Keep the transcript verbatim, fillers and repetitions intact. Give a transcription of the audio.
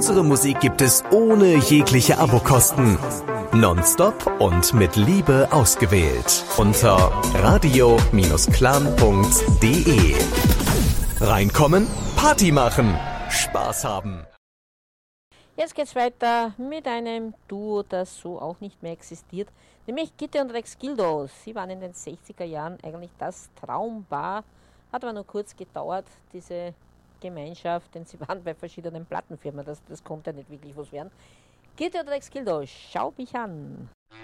Unsere Musik gibt es ohne jegliche Abokosten. Nonstop und mit Liebe ausgewählt. Unter radio Bindestrich clan Punkt de. Reinkommen, Party machen, Spaß haben. Jetzt geht's weiter mit einem Duo, das so auch nicht mehr existiert, nämlich Gitte und Rex Gildo. Sie waren in den sechziger Jahren eigentlich das Traumpaar, hat aber nur kurz gedauert, diese Gemeinschaft, denn sie waren bei verschiedenen Plattenfirmen, das, das konnte nicht wirklich was werden. Gitte und Rex Gildo, schau mich an.